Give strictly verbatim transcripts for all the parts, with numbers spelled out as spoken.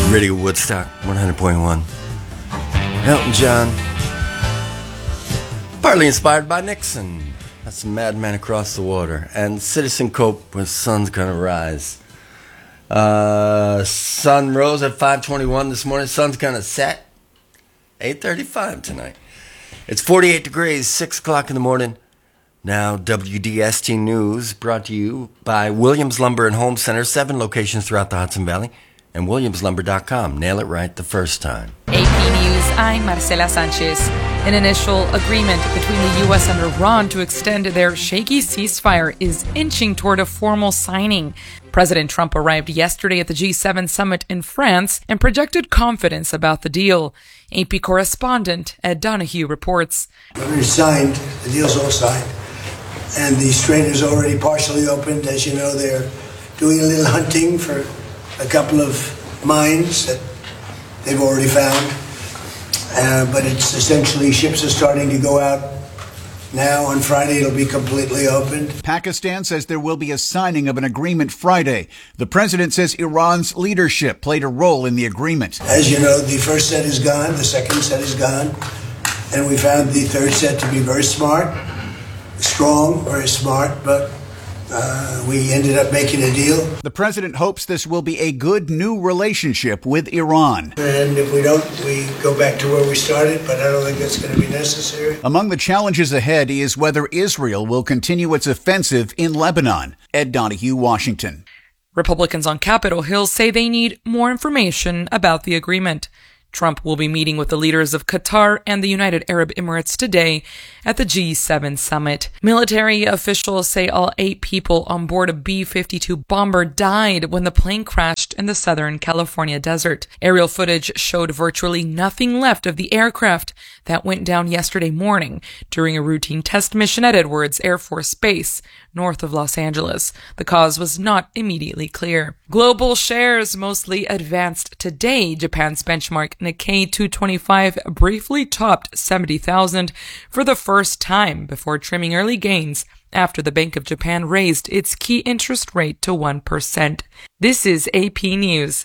Radio Woodstock, one hundred point one. Elton John. Partly inspired by Nixon. That's Madman Across the Water. And Citizen Cope with Sun's Gonna Rise. Uh, sun rose at five twenty-one this morning. Sun's gonna set eight thirty-five tonight. It's forty-eight degrees, six o'clock in the morning. Now, W D S T News, brought to you by Williams Lumber and Home Center, seven locations throughout the Hudson Valley, and williams lumber dot com. Nail it right the first time. A P News, I'm Marcela Sanchez. An initial agreement between the U S and Iran to extend their shaky ceasefire is inching toward a formal signing. President Trump arrived yesterday at the G seven summit in France and projected confidence about the deal. A P correspondent Ed Donahue reports. It's signed, the deal's all signed, and the strait is already partially opened. As you know, they're doing a little hunting for a couple of mines that they've already found, uh, but it's essentially ships are starting to go out now. On Friday, it'll be completely opened. Pakistan says there will be a signing of an agreement Friday. The president says Iran's leadership played a role in the agreement. As you know, the first set is gone, the second set is gone, and we found the third set to be very smart, strong, very smart, but Uh, we ended up making a deal. The president hopes this will be a good new relationship with Iran. And if we don't, we go back to where we started, but I don't think that's going to be necessary. Among the challenges ahead is whether Israel will continue its offensive in Lebanon. Ed Donahue, Washington. Republicans on Capitol Hill say they need more information about the agreement. Trump will be meeting with the leaders of Qatar and the United Arab Emirates today at the G seven summit. Military officials say all eight people on board a B fifty-two bomber died when the plane crashed in the Southern California desert. Aerial footage showed virtually nothing left of the aircraft that went down yesterday morning during a routine test mission at Edwards Air Force Base, north of Los Angeles. The cause was not immediately clear. Global shares mostly advanced today. Japan's benchmark Nikkei two twenty-five briefly topped seventy thousand for the first time before trimming early gains after the Bank of Japan raised its key interest rate to one percent. This is A P News.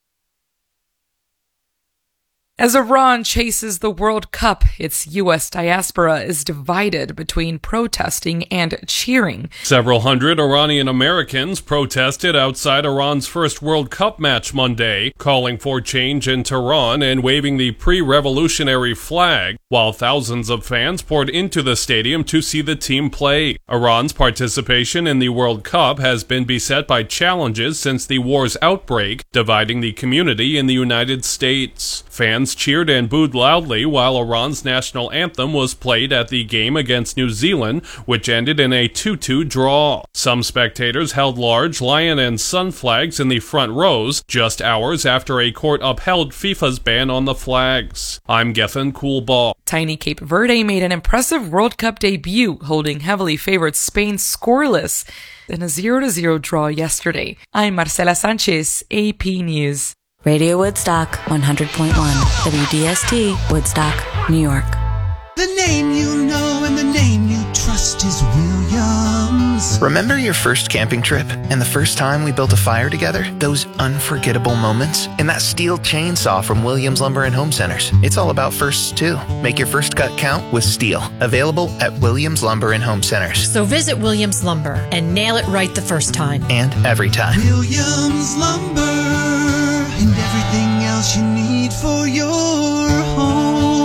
As Iran chases the World Cup, its U S diaspora is divided between protesting and cheering. Several hundred Iranian Americans protested outside Iran's first World Cup match Monday, calling for change in Tehran and waving the pre-revolutionary flag, while thousands of fans poured into the stadium to see the team play. Iran's participation in the World Cup has been beset by challenges since the war's outbreak, dividing the community in the United States. Fans cheered and booed loudly while Iran's national anthem was played at the game against New Zealand, which ended in a two two draw. Some spectators held large lion and sun flags in the front rows, just hours after a court upheld FIFA's ban on the flags. I'm Gethin Coolball. Tiny Cape Verde made an impressive World Cup debut, holding heavily favored Spain scoreless in a zero to zero draw yesterday. I'm Marcela Sanchez, A P News. Radio Woodstock, one hundred point one, W D S T, Woodstock, New York. The name you know and the name you trust is Williams. Remember your first camping trip and the first time we built a fire together? Those unforgettable moments? And that steel chainsaw from Williams Lumber and Home Centers. It's all about firsts, too. Make your first cut count with steel. Available at Williams Lumber and Home Centers. So visit Williams Lumber and nail it right the first time. And every time. Williams Lumber and everything else you need for your home.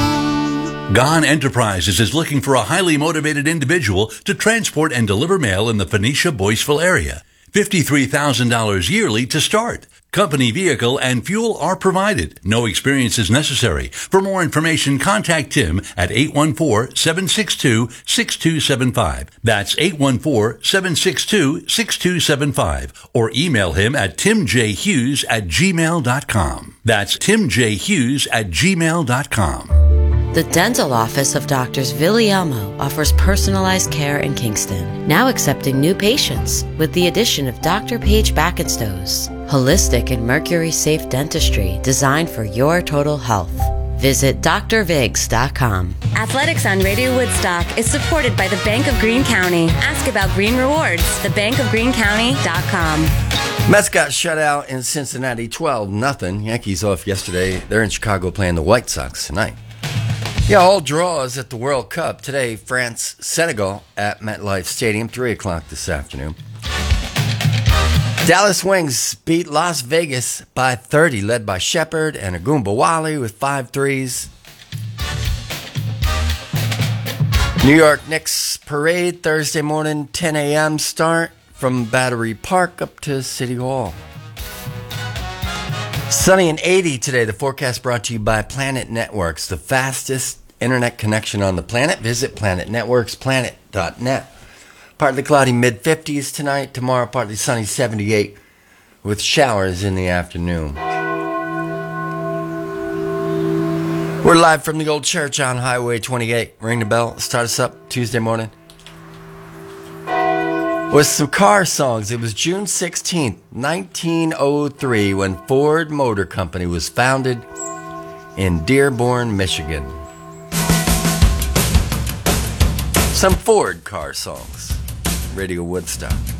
Gone Enterprises is looking for a highly motivated individual to transport and deliver mail in the Phoenicia-Boyceville area. fifty-three thousand dollars yearly to start. Company vehicle and fuel are provided. No experience is necessary. For more information, contact Tim at eight one four, seven six two, six two seven five. That's eight one four, seven six two, six two seven five. Or email him at timjhughes at gmail dot com. That's timjhughes at gmail dot com. The dental office of Doctors Villiamo offers personalized care in Kingston, now accepting new patients with the addition of Doctor Paige Backenstows. Holistic and mercury-safe dentistry designed for your total health. Visit d r vigs dot com. Athletics on Radio Woodstock is supported by the Bank of Greene County. Ask about Green Rewards, the bank of greene county dot com. Mets got shut out in Cincinnati twelve nothing. Yankees off yesterday. They're in Chicago playing the White Sox tonight. Yeah, all draws at the World Cup. Today, France, Senegal at MetLife Stadium, three o'clock this afternoon. Dallas Wings beat Las Vegas by thirty, led by Shepard and Agumbawali with five threes. New York Knicks parade Thursday morning, ten a.m. start from Battery Park up to City Hall. Sunny and eighty today. The forecast brought to you by Planet Networks, the fastest internet connection on the planet. Visit planet networks planet dot net. Partly cloudy mid fifties tonight. Tomorrow partly sunny seventy-eight with showers in the afternoon. We're live from the old church on Highway twenty-eight. Ring the bell. Start us up Tuesday morning with some car songs. It was June sixteenth, nineteen oh three when Ford Motor Company was founded in Dearborn, Michigan. Some Ford car songs. Radio Woodstock.